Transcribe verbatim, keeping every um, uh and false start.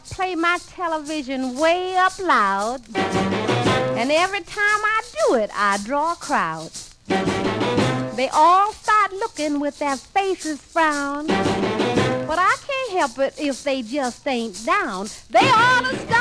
play my television way up loud. And every time I do it, I draw a crowd. They all start looking with their faces frown. But I can't help it if they just ain't down. They ought to stop